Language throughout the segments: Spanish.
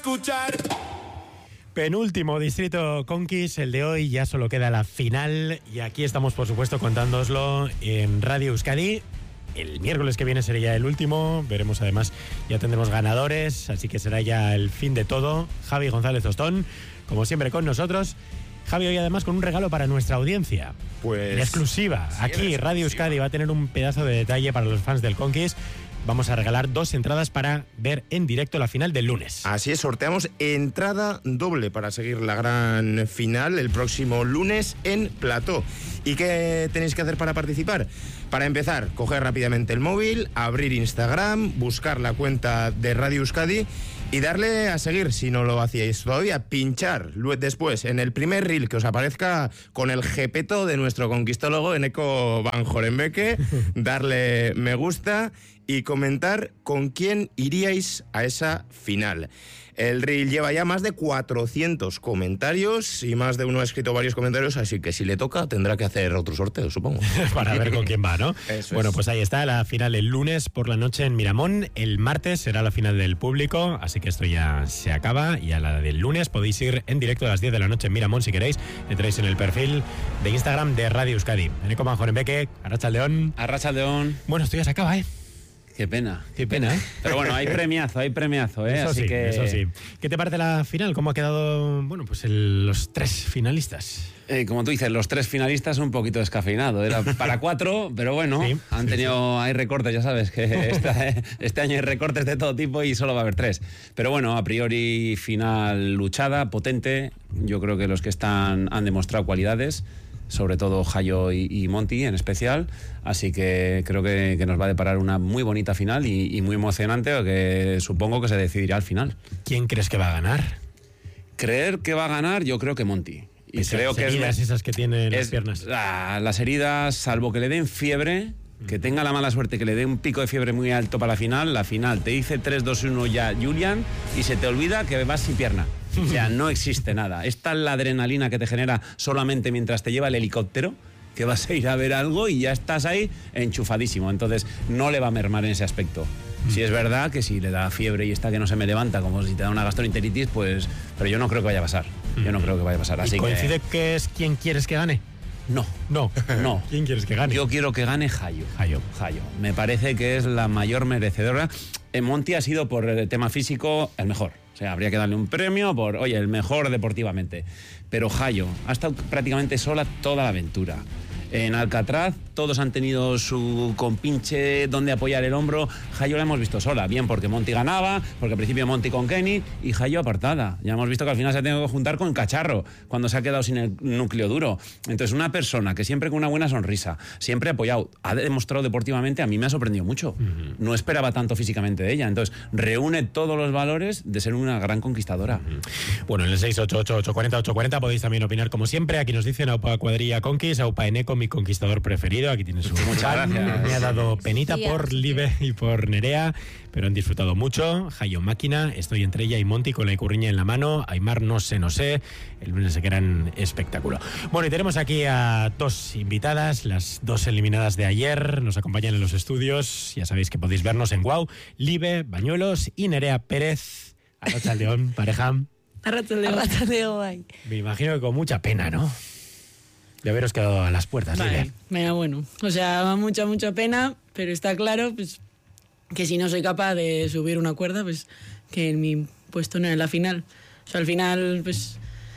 Escuchar. Penúltimo Distrito Conquis, el de hoy, ya solo queda la final y aquí estamos por supuesto contándoslo en Radio Euskadi. El miércoles que viene sería el último, veremos además, ya tendremos ganadores, así que será ya el fin de todo. Javi González Ostón, como siempre con nosotros. Javi, hoy además con un regalo para nuestra audiencia. Pues en exclusiva. sí, aquí Radio Euskadi va a tener un pedazo de detalle para los fans del Conquis. Vamos a regalar 2 entradas para ver en directo la final del lunes. Así es, sorteamos entrada doble para seguir la gran final el próximo lunes en Plató. ¿Y qué tenéis que hacer para participar? Para empezar, coger rápidamente el móvil, abrir Instagram, buscar la cuenta de Radio Euskadi y darle a seguir, si no lo hacíais todavía, pinchar después en el primer reel que os aparezca con el jepeto de nuestro conquistólogo Eneko Van Jorenbeke, darle me gusta y comentar con quién iríais a esa final. El reel lleva ya más de 400 comentarios y más de uno ha escrito varios comentarios, así que si le toca tendrá que hacer otro sorteo, supongo. Para ver con quién va, ¿no? Eso bueno, es. pues ahí está, la final el lunes por la noche en Miramón. El martes será la final del público, así que esto ya se acaba. Y a la del lunes podéis ir en directo a las 10 de la noche en Miramón si queréis. Entráis en el perfil de Instagram de Radio Euskadi. Eneko Van Jorenbeke, Arratsaldeon. Arratsaldeon. Bueno, esto ya se acaba, ¿eh? Qué pena. Qué pena, ¿eh? Pero bueno, hay premiazo, ¿eh? Eso Así sí, que... eso sí. ¿Qué te parece la final? ¿Cómo ha quedado, bueno, pues los 3 finalistas? Como tú dices, los 3 finalistas un poquito descafeinado. Era para 4, pero bueno, Sí, han tenido, hay recortes, ya sabes que este año hay recortes de todo tipo y solo va a haber 3. Pero bueno, a priori final luchada, potente. Yo creo que los que están han demostrado cualidades, sobre todo Jayo y Monty en especial, así que creo que nos va a deparar una muy bonita final y muy emocionante, que supongo que se decidirá al final. ¿Quién crees que va a ganar? Creer que va a ganar, yo creo que Monty. Y creo que heridas esas que tiene en las es piernas. las heridas, salvo que le den fiebre, que tenga la mala suerte que le dé un pico de fiebre muy alto para la final te dice 3-2-1 ya Julian y se te olvida que vas sin pierna. O sea, no existe nada. Esta es la adrenalina que te genera solamente mientras te lleva el helicóptero, que vas a ir a ver algo y ya estás ahí enchufadísimo. Entonces no le va a mermar en ese aspecto. Si es verdad que si le da fiebre y está que no se me levanta, como si te da una gastroenteritis, pues... Pero yo no creo que vaya a pasar. Yo no creo que vaya a pasar. Así ¿Y coincide que es quien quieres que gane? No. No. ¿Quién quieres que gane? Yo quiero que gane Jayo. Me parece que es la mayor merecedora. Monty ha sido, por el tema físico, el mejor. O sea, habría que darle un premio por, oye, el mejor deportivamente. Pero Jayo ha estado prácticamente sola toda la aventura. En Alcatraz todos han tenido su compinche donde apoyar el hombro. Jayo la hemos visto sola, bien porque Monty ganaba, porque al principio Monty con Kenny y Jayo apartada. Ya hemos visto que al final se ha tenido que juntar con Cacharro cuando se ha quedado sin el núcleo duro. Entonces una persona que siempre con una buena sonrisa, siempre ha apoyado, ha demostrado deportivamente, a mí me ha sorprendido mucho. No esperaba tanto físicamente de ella. Entonces reúne todos los valores de ser una gran conquistadora. Bueno, en el 688-840-840 podéis también opinar como siempre. Aquí nos dicen Aupa Cuadrilla Conquis, Aupa Eneko, mi conquistador preferido. Aquí tienes un Muchas gracias. Me ha dado penita Sí, por sí. Libe y por Nerea, pero han disfrutado mucho. Jayo Máquina, estoy entre ella y Monty con la icurriña en la mano. Aymar no sé. El lunes se quedan espectáculo. Bueno, y tenemos aquí a 2 invitadas, las 2 eliminadas de ayer. Nos acompañan en los estudios. Ya sabéis que podéis vernos en Guau. Libe Bañuelos y Nerea Pérez. Arratsaldeon, pareja. Arratsaldeon. Me imagino que con mucha pena, ¿no? De haberos quedado a las puertas, Vale, Libe. venga, bueno. O sea, mucha pena, pero está claro pues, que si no soy capaz de subir una cuerda, pues que mi puesto no es la final. O sea, al final, pues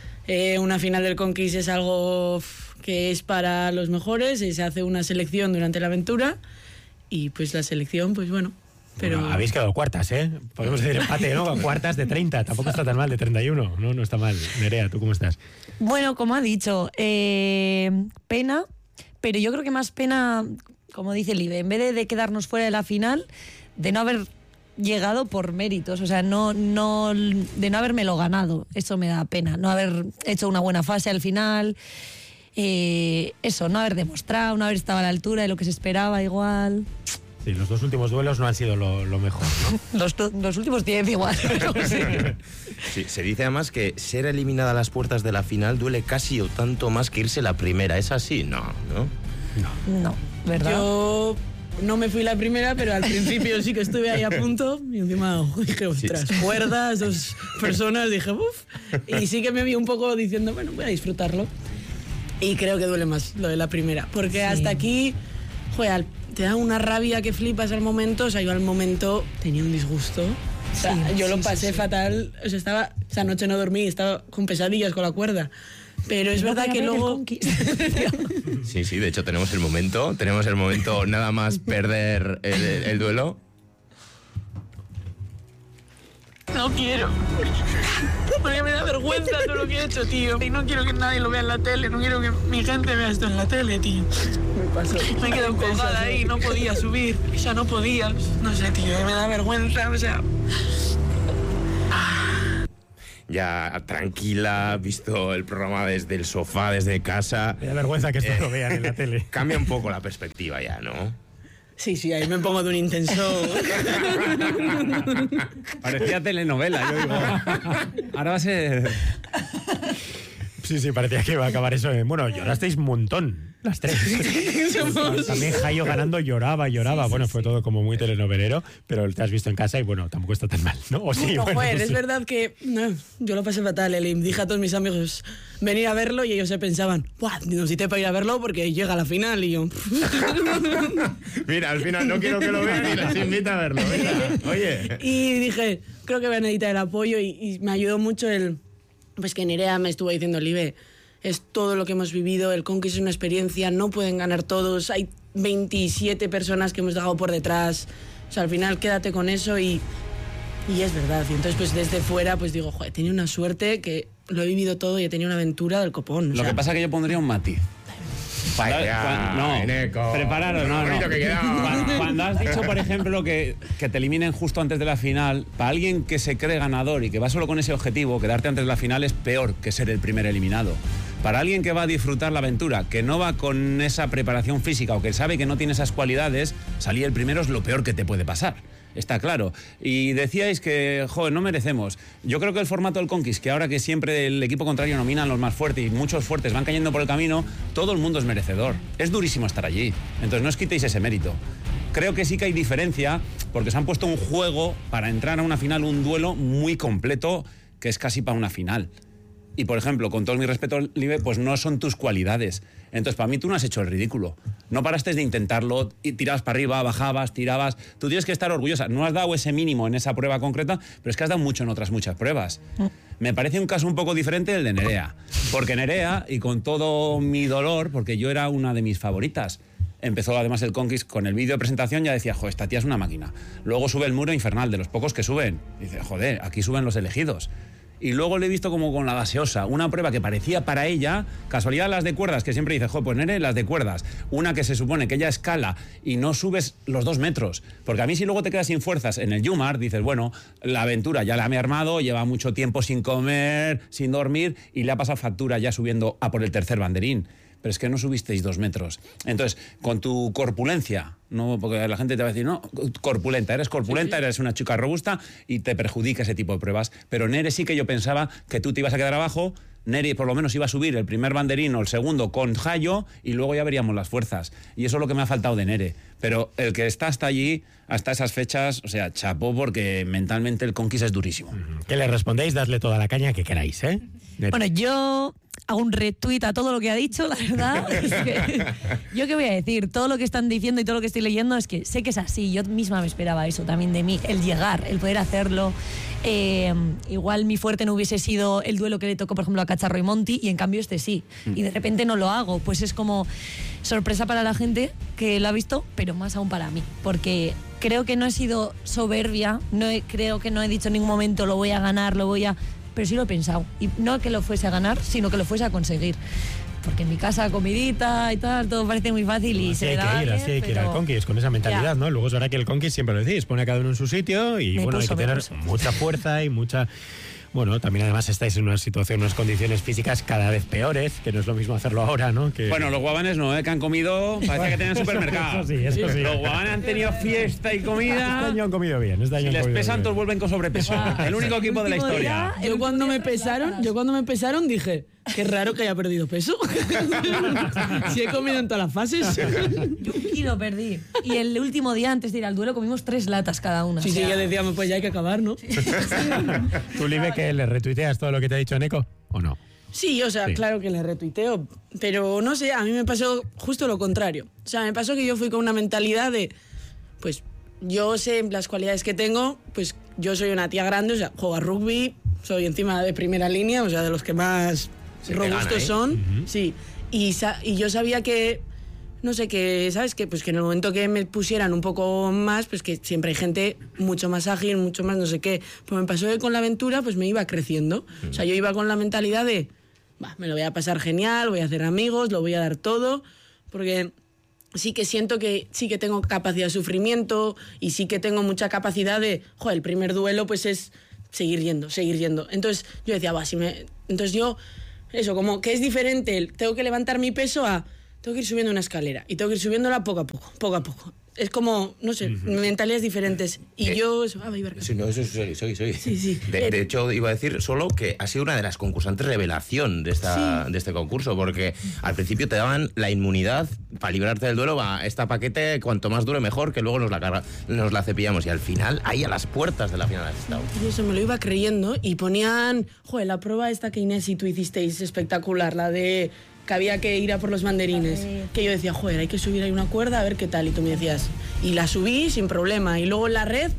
una final del Conquist es algo que es para los mejores, y se hace una selección durante la aventura y pues la selección, pues bueno. Pero Bueno, habéis quedado cuartas, ¿eh? Podemos decir empate, ¿no? Cuartas de 30. Tampoco está tan mal, de 31. No está mal. Nerea, ¿tú cómo estás? Bueno, como ha dicho, pena, pero yo creo que más pena, como dice Libe, en vez de quedarnos fuera de la final, de no haber llegado por méritos, o sea, de no habérmelo ganado. Eso me da pena, no haber hecho una buena fase al final, eso, no haber demostrado, no haber estado a la altura de lo que se esperaba igual. Sí, los 2 últimos duelos no han sido lo mejor, ¿no? Los últimos 10 igual. Pero sí. Sí, se dice además que ser eliminada a las puertas de la final duele casi o tanto más que irse la primera. ¿Es así? No. No, ¿verdad? yo no me fui la primera, pero al principio sí que estuve ahí a punto. Y encima dije, ostras, cuerdas, 2 personas, dije, uff. Y sí que me vi un poco diciendo, bueno, voy a disfrutarlo. Y creo que duele más lo de la primera. Porque hasta aquí, joder, te da una rabia que flipas al momento. O sea, yo al momento tenía un disgusto. O sea, yo lo pasé fatal. O sea, esa noche no dormí, estaba con pesadillas con la cuerda. Pero es verdad que luego... Sí, de hecho tenemos el momento nada más perder el duelo. No quiero. Porque me da vergüenza todo lo que he hecho, tío. Y no quiero que nadie lo vea en la tele. No quiero que mi gente vea esto en la tele, tío. Me pasó. Me he quedado colgada ahí. No podía subir. O sea, no podía. No sé, tío. Me da vergüenza. O sea... Ya tranquila, visto el programa desde el sofá, desde casa. Me da vergüenza que esto lo vean en la tele. Cambia un poco la perspectiva ya, ¿no? Sí, ahí me pongo de un intenso. Parecía telenovela, yo digo. Ahora va a ser... Sí, parecía que iba a acabar eso. Bueno, llorasteis un montón, las 3. También Jayo ganando lloraba. Bueno, fue todo como muy telenovelero, pero te has visto en casa y bueno, tampoco está tan mal, ¿no? O sí, bueno, joder, sí. Es verdad que yo lo pasé fatal. Le dije a todos mis amigos venir a verlo y ellos se pensaban, ¡buah! Nos cité para ir a verlo porque llega a la final y yo... Mira, al final no quiero que lo vean y les invito a verlo. Mira, oye. Y dije, creo que voy a necesitar el apoyo y me ayudó mucho pues que Nerea me estuvo diciendo, Libe, es todo lo que hemos vivido, el Conquist es una experiencia, no pueden ganar todos, hay 27 personas que hemos dejado por detrás, o sea, al final quédate con eso y es verdad. Y entonces, pues desde fuera, pues digo, joder, he tenido una suerte que lo he vivido todo y he tenido una aventura del copón. Lo que pasa es que yo pondría un matiz. Prepararos, no. Cuando has dicho, por ejemplo, que te eliminen justo antes de la final, para alguien que se cree ganador y que va solo con ese objetivo, quedarte antes de la final es peor que ser el primer eliminado. Para alguien que va a disfrutar la aventura, que no va con esa preparación física o que sabe que no tiene esas cualidades, salir el primero es lo peor que te puede pasar. Está claro. Y decíais que, joder, no merecemos. Yo creo que el formato del Conquist, que ahora que siempre el equipo contrario nomina a los más fuertes y muchos fuertes van cayendo por el camino, todo el mundo es merecedor. Es durísimo estar allí. Entonces no os quitéis ese mérito. Creo que sí que hay diferencia, porque se han puesto un juego para entrar a una final, un duelo muy completo, que es casi para una final. Y, por ejemplo, con todo mi respeto, Libe, pues no son tus cualidades. Entonces, para mí tú no has hecho el ridículo. No paraste de intentarlo, y tirabas para arriba, bajabas, tirabas. Tú tienes que estar orgullosa. No has dado ese mínimo en esa prueba concreta, pero es que has dado mucho en otras muchas pruebas. Me parece un caso un poco diferente del de Nerea. Porque Nerea, y con todo mi dolor, porque yo era una de mis favoritas, empezó además el Conquist con el vídeo de presentación, ya decía, joder, esta tía es una máquina. Luego sube el muro infernal, de los pocos que suben. Dice, joder, aquí suben los elegidos. Y luego le he visto como con la gaseosa, una prueba que parecía para ella, casualidad las de cuerdas, que siempre dice, joder, pues Nere, las de cuerdas, una que se supone que ella escala y no subes los 2 metros, porque a mí si luego te quedas sin fuerzas en el Yumar, dices, bueno, la aventura ya la me he armado, lleva mucho tiempo sin comer, sin dormir, y le ha pasado factura ya subiendo a por el 3er banderín. Pero es que no subisteis 2 metros. Entonces, con tu corpulencia, no, porque la gente te va a decir, no, corpulenta, eres corpulenta, eres una chica robusta y te perjudica ese tipo de pruebas. Pero Nere sí que yo pensaba que tú te ibas a quedar abajo, Nere por lo menos iba a subir el primer banderín o el segundo con Jayo y luego ya veríamos las fuerzas. Y eso es lo que me ha faltado de Nere. Pero el que está hasta allí, hasta esas fechas, o sea, chapó, porque mentalmente el Conquist es durísimo. ¿Qué le respondéis? Dadle toda la caña que queráis, ¿eh? Bueno, yo hago un retweet a todo lo que ha dicho, la verdad. Es que, ¿yo qué voy a decir? Todo lo que están diciendo y todo lo que estoy leyendo es que sé que es así. Yo misma me esperaba eso también de mí, el llegar, el poder hacerlo. Igual mi fuerte no hubiese sido el duelo que le tocó, por ejemplo, a Cacharro y Monty, y en cambio este sí. Y de repente no lo hago. Pues es como sorpresa para la gente que lo ha visto, pero más aún para mí. Porque creo que no he sido soberbia, creo que no he dicho en ningún momento lo voy a ganar, pero sí lo he pensado. Y no que lo fuese a ganar, sino que lo fuese a conseguir. Porque en mi casa, comidita y tal, todo parece muy fácil y se da bien. Así hay que ir al Conquist con esa mentalidad, ya. ¿No? Luego es verdad que el Conquist, siempre lo decís, pone a cada uno en su sitio y bueno, hay que tener mucha fuerza y mucha... Bueno, también además estáis en una situación, unas condiciones físicas cada vez peores, que no es lo mismo hacerlo ahora, ¿no? Que... Bueno, los guavanes no, que han comido, parece que tienen supermercado. Eso sí. Los guavanes han tenido fiesta y comida. Este año han comido bien. Si les pesan, todos vuelven con sobrepeso. El único equipo de la historia. Yo cuando me pesaron dije, Qué raro que haya perdido peso. Si he comido en todas las fases. Yo 1 kilo perdí. Y el último día antes de ir al duelo comimos 3 latas cada una. Sí, sí, ya decíamos, pues ya hay que acabar, ¿no? ¿Tú, Libe, que le retuiteas todo lo que te ha dicho Neko o no? Sí, o sea, Sí. claro que le retuiteo, pero no sé, a mí me pasó justo lo contrario. O sea, me pasó que yo fui con una mentalidad de, pues, yo sé las cualidades que tengo, pues yo soy una tía grande, o sea, juego a rugby, soy encima de primera línea, o sea, de los que más Se te robustos gana, ¿eh? son, sí. Y yo sabía que, no sé, que, ¿sabes? Que, pues que en el momento que me pusieran un poco más, pues que siempre hay gente mucho más ágil, mucho más no sé qué. Pues me pasó que con la aventura, pues me iba creciendo. O sea, yo iba con la mentalidad de, me lo voy a pasar genial, voy a hacer amigos, lo voy a dar todo, porque sí que siento que sí que tengo capacidad de sufrimiento y sí que tengo mucha capacidad de, el primer duelo pues es seguir yendo. Entonces yo decía, entonces yo, eso, como que es diferente, tengo que levantar mi peso a, tengo que ir subiendo una escalera y tengo que ir subiéndola poco a poco. Es como, no sé, mentalidades diferentes. Y yo... Sí, no, eso soy. Sí. De hecho, iba a decir solo que ha sido una de las concursantes revelación de este concurso, porque al principio te daban la inmunidad para librarte del duelo. Esta paquete, cuanto más dure mejor, que luego nos la cepillamos. Y al final, ahí a las puertas de la final has estado. Y eso me lo iba creyendo y ponían, la prueba esta que Inés y tú hicisteis espectacular, la de... que había que ir a por los banderines, que yo decía, hay que subir ahí una cuerda a ver qué tal, y tú me decías, y la subí sin problema, y luego en la red,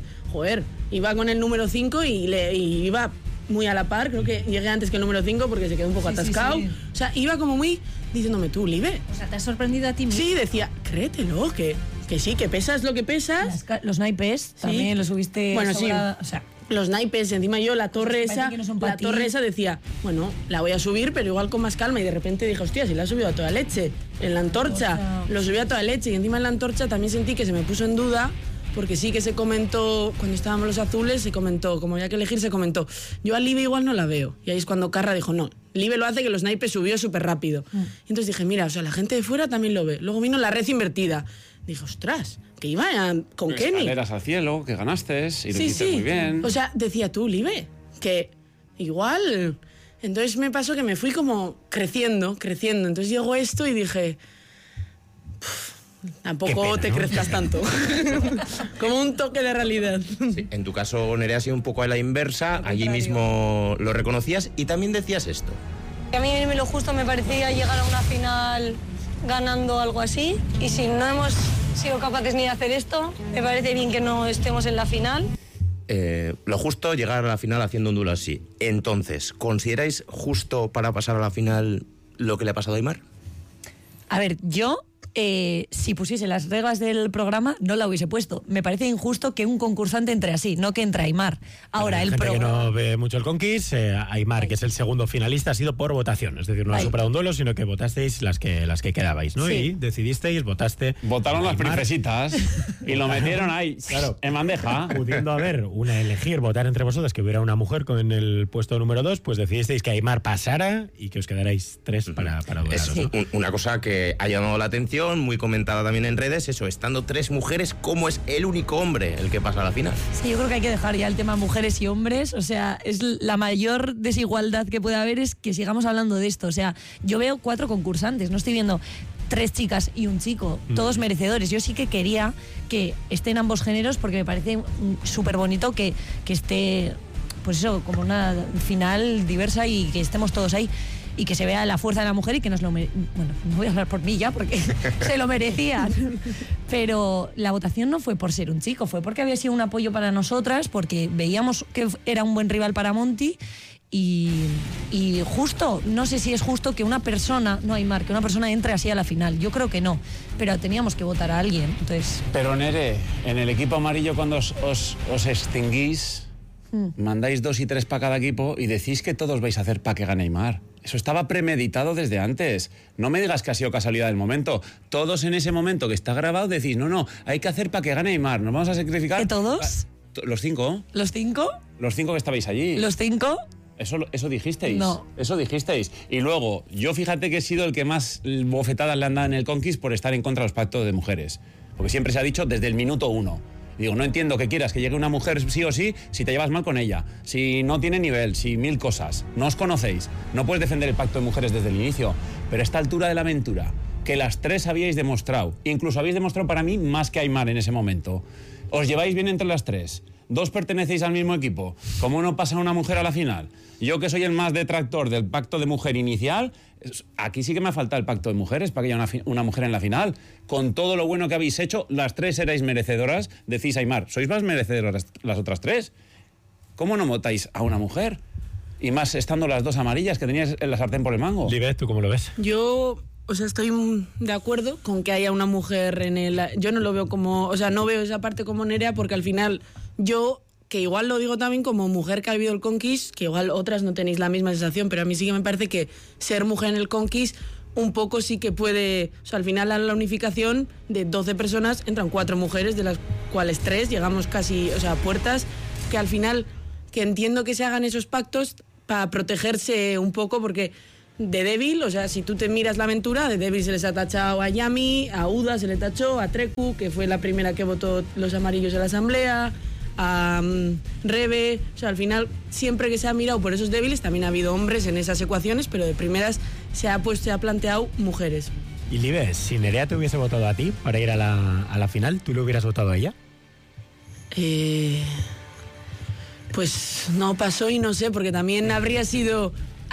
iba con el número 5 y iba muy a la par, creo que llegué antes que el número 5 porque se quedó un poco atascado, sí. O sea, iba como muy diciéndome, tú, Libe. O sea, ¿te has sorprendido a ti mismo? Sí, decía, créetelo, que sí, que pesas lo que pesas. Los naipes también los subiste... Bueno, sí. O sea, Los naipes, encima yo, la torre parece esa, que no son pa' ti. decía, la voy a subir, pero igual con más calma. Y de repente dije, hostia, si la he subido a toda leche. En la antorcha, lo subí a toda leche. Y encima en la antorcha también sentí que se me puso en duda, porque sí que se comentó, cuando estábamos los azules, se comentó, como había que elegir, se comentó, yo a Libe igual no la veo. Y ahí es cuando Carra dijo, no, Libe lo hace, que los naipes subió súper rápido. Y entonces dije, mira, o sea, la gente de fuera también lo ve. Luego vino la red invertida. Dije, ostras, que iba con Kenny. Escaleras al cielo, que ganaste y lo hiciste muy bien. O sea, decía tú, Libe, que igual... Entonces me pasó que me fui como creciendo. Entonces llegó esto y dije... Tampoco te crezcas tanto. Como un toque de realidad. Sí, en tu caso, Nerea, ha sido un poco a la inversa. Allí mismo lo reconocías y también decías esto. A mí lo justo me parecía llegar a una final ganando algo así, y si no hemos sido capaces ni de hacer esto, me parece bien que no estemos en la final. Lo justo, llegar a la final haciendo un duelo así. Entonces, ¿consideráis justo para pasar a la final lo que le ha pasado a Aimar? A ver, yo... si pusiese las reglas del programa, no la hubiese puesto. Me parece injusto que un concursante entre así, no que entre Aimar. Ahora, Hay el gente programa... que no ve mucho el Conquist, Aimar, que es el segundo finalista, ha sido por votación. Es decir, no ha superado un duelo, sino que votasteis las que quedabais, ¿no? Sí. Y decidisteis, Votaron las Aimar, princesitas y lo metieron ahí, Claro. en bandeja. pudiendo haber elegir, votar entre vosotros, que hubiera una mujer con el puesto número 2, pues decidisteis que Aimar pasara y que os quedarais 3 para duelar. Eso, ¿no? una cosa que ha llamado la atención, muy comentada también en redes, eso, estando 3 mujeres, ¿cómo es el único hombre el que pasa a la final? Sí, yo creo que hay que dejar ya el tema mujeres y hombres. O sea, es la mayor desigualdad que puede haber es que sigamos hablando de esto. O sea, yo veo 4 concursantes, no estoy viendo 3 chicas y un chico, todos merecedores. Yo sí que quería que estén ambos géneros porque me parece súper bonito que esté, pues eso, como una final diversa y que estemos todos ahí. Y que se vea la fuerza de la mujer y que nos lo bueno, no voy a hablar por mí ya porque se lo merecían, pero la votación no fue por ser un chico, fue porque había sido un apoyo para nosotras, porque veíamos que era un buen rival para Monty y justo, no sé si es justo que una persona, no Aimar, que una persona entre así a la final, yo creo que no, pero teníamos que votar a alguien, entonces... Pero Nere, en el equipo amarillo cuando os extinguís, mandáis 2 y 3 para cada equipo y decís que todos vais a hacer para que gane Aimar. Eso estaba premeditado desde antes. No me digas que ha sido casualidad del momento. Todos en ese momento que está grabado decís, no, hay que hacer para que gane Aimar. Nos vamos a sacrificar. ¿Que todos? Los 5. ¿Los 5? Los 5 que estabais allí. ¿Los 5? Eso dijisteis. No. Eso dijisteis. Y luego, yo fíjate que he sido el que más bofetadas le han dado en el Conquist por estar en contra de los pactos de mujeres. Porque siempre se ha dicho desde el minuto 1. Digo, no entiendo que quieras que llegue una mujer sí o sí si te llevas mal con ella, si no tiene nivel, si 1000 cosas. No os conocéis, no puedes defender el pacto de mujeres desde el inicio. Pero a esta altura de la aventura, que las tres habíais demostrado, incluso habéis demostrado para mí más que Aimar en ese momento. Os lleváis bien entre las tres. 2 pertenecéis al mismo equipo. ¿Cómo no pasa una mujer a la final? Yo, que soy el más detractor del pacto de mujer inicial, aquí sí que me falta el pacto de mujeres para que haya una mujer en la final. Con todo lo bueno que habéis hecho, las tres erais merecedoras. Decís, Aimar, ¿sois más merecedoras las otras tres? ¿Cómo no votáis a una mujer? Y más estando las 2 amarillas que teníais en la sartén por el mango. Libe, ¿tú cómo lo ves? Yo, o sea, estoy de acuerdo con que haya una mujer en el... Yo no lo veo como... O sea, no veo esa parte como Nerea porque al final yo, que igual lo digo también como mujer que ha vivido el Conquist, que igual otras no tenéis la misma sensación, pero a mí sí que me parece que ser mujer en el Conquist un poco sí que puede... O sea, al final a la unificación de 12 personas entran 4 mujeres, de las cuales 3 llegamos casi, o sea, a puertas, que al final, que entiendo que se hagan esos pactos para protegerse un poco, porque... De débil, o sea, si tú te miras la aventura, de débil se les ha tachado a Yami, a Uda se le tachó, a Trecu, que fue la primera que votó los amarillos en la asamblea, a Rebe, o sea, al final, siempre que se ha mirado por esos débiles, también ha habido hombres en esas ecuaciones, pero de primeras se ha planteado mujeres. Y Libe, si Nerea te hubiese votado a ti para ir a la final, ¿tú le hubieras votado a ella? Pues no pasó y no sé, porque también habría sido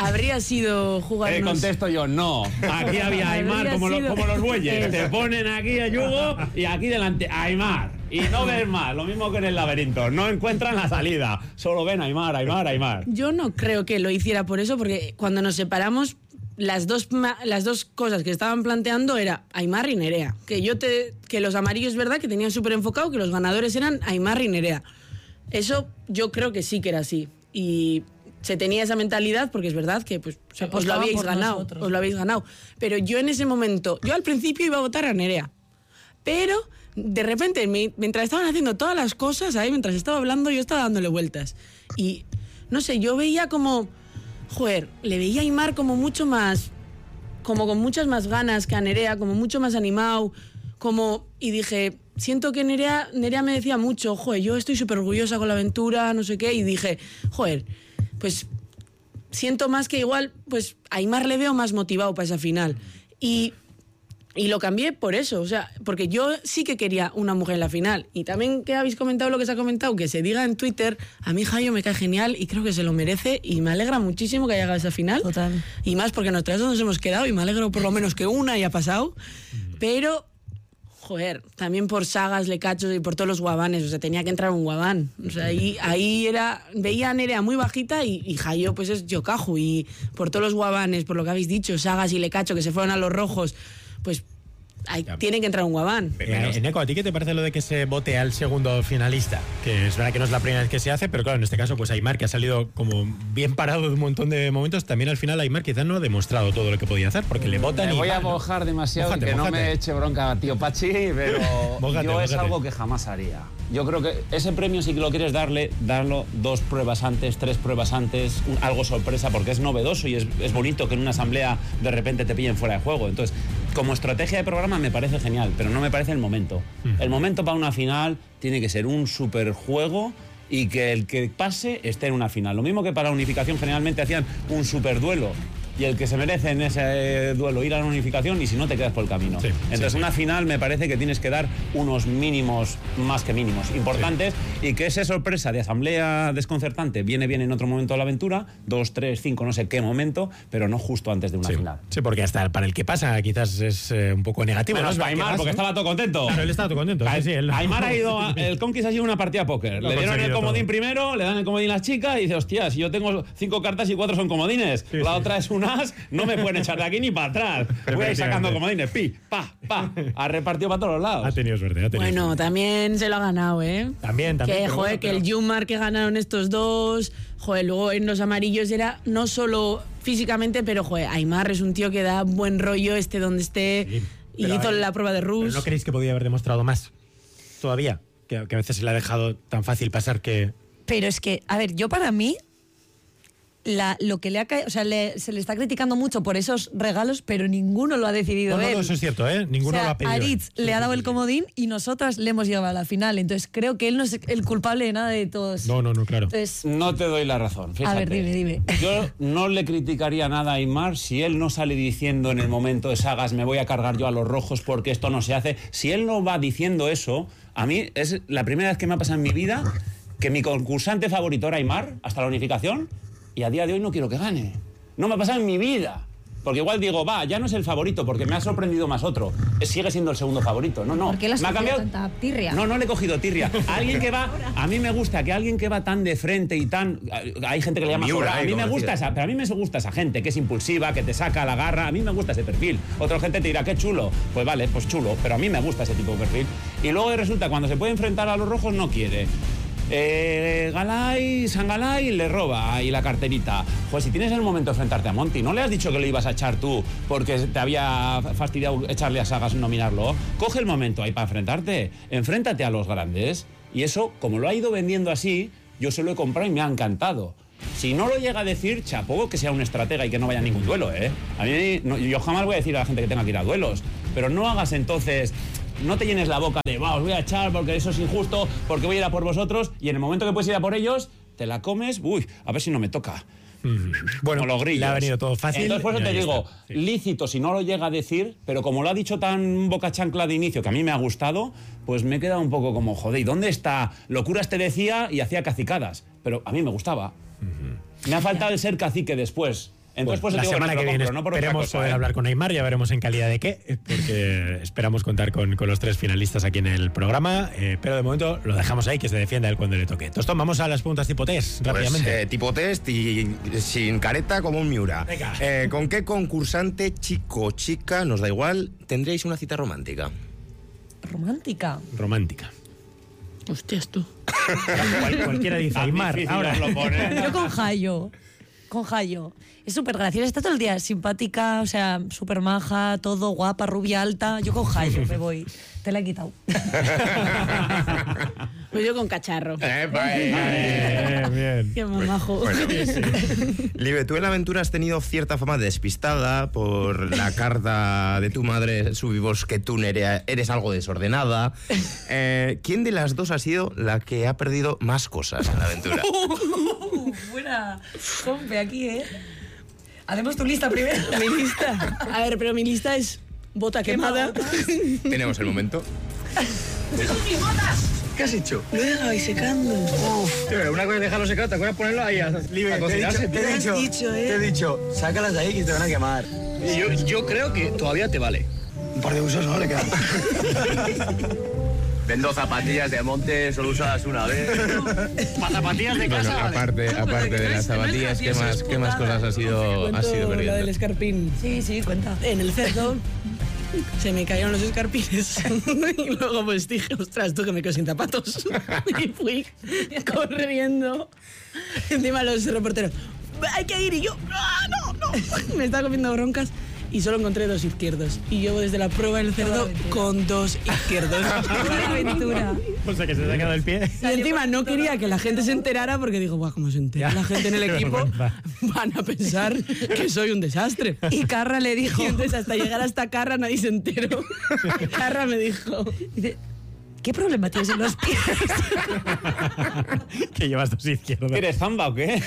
jugarnos... Contesto yo, no. Aquí había Aimar como los bueyes. Te ponen aquí a Yugo y aquí delante Aimar. Y no ves más, lo mismo que en el laberinto. No encuentran la salida. Solo ven Aimar, Aimar, Aimar. Yo no creo que lo hiciera por eso, porque cuando nos separamos, las dos cosas que estaban planteando era Aimar y Nerea. Que los amarillos es verdad que tenían súper enfocado que los ganadores eran Aimar y Nerea. Eso yo creo que sí que era así. Y... se tenía esa mentalidad porque es verdad que pues, o sea, os lo habéis ganado. Pero yo en ese momento, yo al principio iba a votar a Nerea. Pero de repente, mientras estaban haciendo todas las cosas, ahí mientras estaba hablando, yo estaba dándole vueltas. Y no sé, yo veía como, le veía a Aimar como mucho más, como con muchas más ganas que a Nerea, como mucho más animado, y dije, siento que Nerea me decía mucho, yo estoy súper orgullosa con la aventura, no sé qué, y dije, pues siento más que igual, pues a Aimar le veo más motivado para esa final. Y lo cambié por eso, o sea, porque yo sí que quería una mujer en la final. Y también que habéis comentado lo que se ha comentado, que se diga en Twitter, a mí Jayo me cae genial y creo que se lo merece y me alegra muchísimo que haya llegado a esa final. Total. Y más porque nosotras nos hemos quedado y me alegro por lo menos que una haya pasado. Pero... también por Sagas, Lecachos y por todos los guabanes, o sea, tenía que entrar un guabán. O sea, ahí veía a Nerea muy bajita y Jayo pues es Yokahu. Y por todos los guabanes, por lo que habéis dicho, Sagas y Lecacho que se fueron a los rojos, pues tiene que entrar un guabán. Eneco, ¿a ti qué te parece lo de que se vote al segundo finalista? Que es verdad que no es la primera vez que se hace, pero claro, en este caso, pues Aimar, que ha salido como bien parado de un montón de momentos, también al final Aimar quizás no ha demostrado todo lo que podía hacer, porque le votan Me y... voy a mojar demasiado, Mójate, que mójate. no me eche bronca, tío Pachi, pero Mójate. es algo que jamás haría. Yo creo que ese premio, si lo quieres darlo 2 pruebas antes, 3 pruebas antes, algo sorpresa, porque es novedoso y es bonito que en una asamblea de repente te pillen fuera de juego. Entonces, como estrategia de programa me parece genial, pero no me parece el momento. El momento para una final tiene que ser un superjuego y que el que pase esté en una final. Lo mismo que para la unificación generalmente hacían un superduelo y el que se merece en ese duelo ir a la unificación y si no te quedas por el camino. Sí, Entonces sí. una final me parece que tienes que dar unos mínimos, más que mínimos, importantes y que esa sorpresa de asamblea desconcertante viene bien en otro momento de la aventura, 2, 3, 5, no sé qué momento, pero no justo antes de una final. Sí, porque hasta para el que pasa quizás es un poco negativo. Menos ¿no? para Aimar, porque estaba todo contento. Claro, él estaba todo contento. Sí, él no. Aimar ha ido, el Conquist ha sido una partida póker. Lo Le ha dieron el conseguido comodín todo. primero, le dan el comodín a las chicas y dice, hostia, si yo tengo 5 cartas y 4 son comodines, la otra es un as, no me pueden echar de aquí ni para atrás. Voy a ir sacando comodines, pi, pa, pa. Ha repartido para todos los lados. Ha tenido suerte, Bueno, también se lo ha ganado, ¿eh? También. Que, pero bueno, que el Yumar que ganaron estos dos, luego en los amarillos era no solo físicamente, pero, Aimar es un tío que da buen rollo, esté donde esté, Sí, y pero hizo la prueba de ¿pero Rus. no creéis que podía haber demostrado más? Todavía. Que a veces se le ha dejado tan fácil pasar que... Pero es que, a ver, yo para mí, lo que le ha caído, o sea, se le está criticando mucho por esos regalos, pero ninguno lo ha decidido él. No, eso es cierto, ¿eh? Ninguno lo ha pedido. Aritz le ha dado el comodín y nosotras le hemos llevado a la final. Entonces creo que él no es el culpable de nada de todos. No, claro. Entonces, No te doy la razón, fíjate. A ver, dime. Yo no le criticaría nada a Aimar si él no sale diciendo en el momento de Sagas me voy a cargar yo a los rojos porque esto no se hace. Si él no va diciendo eso, a mí es la primera vez que me ha pasado en mi vida que mi concursante favorito era Aimar hasta la unificación y a día de hoy no quiero que gane. No me ha pasado en mi vida. Porque igual digo, ya no es el favorito, porque me ha sorprendido más otro. Sigue siendo el segundo favorito. No. ¿Por qué le has me ha cogido cambiado tanta tirria? No le he cogido tirria. Alguien que va, a mí me gusta que alguien que va tan de frente y tan, hay gente que le llama Miura, a mí me gusta pero a mí me gusta esa gente que es impulsiva, que te saca la garra. A mí me gusta ese perfil. Otra gente te dirá, qué chulo. Pues vale, pues chulo, pero a mí me gusta ese tipo de perfil. Y luego resulta cuando se puede enfrentar a los rojos no quiere. San Galay le roba ahí la carterita. Pues si tienes el momento de enfrentarte a Monty, ¿no le has dicho que lo ibas a echar tú porque te había fastidiado echarle a Sagas nominarlo? Coge el momento ahí para enfrentarte. Enfréntate a los grandes. Y eso, como lo ha ido vendiendo así, yo se lo he comprado y me ha encantado. Si no lo llega a decir, chapó que sea un estratega y que no vaya a ningún duelo, ¿eh? A mí, yo jamás voy a decir a la gente que tenga que ir a duelos. Pero no hagas entonces... No te llenes la boca de, os voy a echar porque eso es injusto, porque voy a ir a por vosotros, y en el momento que puedes ir a por ellos, te la comes, a ver si no me toca. Bueno, como los grillos. le ha venido todo fácil. Entonces, por eso te digo, sí. Lícito si no lo llega a decir, pero como lo ha dicho tan boca chancla de inicio, que a mí me ha gustado, pues me he quedado un poco como, joder, ¿y dónde está? Locuras te decía y hacía cacicadas, pero a mí me gustaba. Me ha faltado el ser cacique después. Entonces, pues la te digo semana que viene no por otra esperemos cosa, poder hablar con Aimar, ya veremos en calidad de qué, porque esperamos contar con los 3 finalistas aquí en el programa, pero de momento lo dejamos ahí, que se defienda él cuando le toque. Tostón, vamos a las preguntas tipo test, rápidamente. Pues, tipo test y sin careta como un Miura. Venga. ¿Con qué concursante, chico o chica, nos da igual, tendréis una cita romántica? Romántica. Romántica. Hostias, tú. Cualquiera dice Aimar. Ahora lo pone. Yo con Jayo. Es súper graciosa, está todo el día simpática, o sea, súper maja, todo guapa, rubia, alta. Yo con Jayo me voy. Te la he quitado. Pues yo con Cacharro. bien. Qué mamajo. Bueno, Libe, tú en la aventura has tenido cierta fama de despistada por la carta de tu madre, subimos que tú eres algo desordenada. ¿Quién de las dos ha sido la que ha perdido más cosas en la aventura? Buena compe aquí, ¿eh? Hacemos tu lista primero. Mi lista. A ver, pero mi lista es bota quemada. Tenemos el momento. ¿Qué has hecho? Lo he dejado ahí secando. Una cosa es dejarlo secar, ¿te acuerdas ponerlo ahí a cocinarse? Te he dicho, sácalas de ahí que te van a quemar. Y yo creo que todavía te vale. Un par de usos no le quedan. Vendo zapatillas de monte solo usadas una vez. Para zapatillas de Bueno, casa. aparte de las zapatillas, ¿qué más cosas has ido La del perdiendo? escarpín. Sí, cuenta. En el cerdo se me cayeron los escarpines. Y luego pues dije, ostras, tú que me quedo sin zapatos. Y fui corriendo. Encima los reporteros, hay que ir. Y yo, no. Me estaba comiendo broncas. Y solo encontré 2 izquierdos. Y llevo desde la prueba del cerdo con 2 izquierdos. Una aventura. O sea, que se te ha quedado el pie. Y encima no quería que la gente se enterara porque digo, guau, como se entera la gente en el equipo, van a pensar que soy un desastre. Y Carra le dijo... Y entonces hasta llegar hasta Carra nadie se enteró. Carra me dijo... Dice, ¿qué problema tienes en los pies? Que llevas 2 izquierdas. ¿Eres zamba o qué?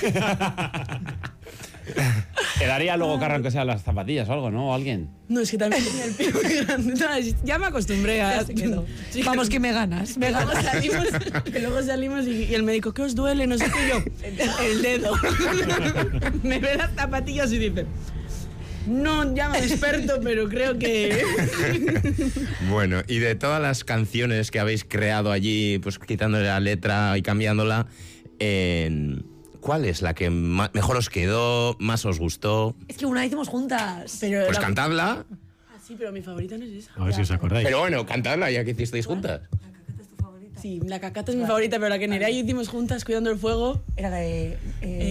Quedaría luego Carra que sean las zapatillas o algo, ¿no? ¿O alguien? No, es que también tenía el pie muy grande. No, ya me acostumbré a... Sí, Vamos, que me ganas. Luego salimos y el médico, ¿qué os duele? No sé qué. Yo, el dedo. Me ve las zapatillas y dice... No llamo experto, pero creo que... Bueno, y de todas las canciones que habéis creado allí, pues quitándole la letra y cambiándola, ¿cuál es la que mejor os quedó, más os gustó? Es que una la hicimos juntas. Pero Pues cantadla. Ah, sí, pero mi favorita no es esa. A ver si os acordáis. Pero bueno, cantadla ya que hicisteis juntas. Sí, la cacata es mi favorita, pero la que Nerea y yo hicimos juntas cuidando el fuego Era de...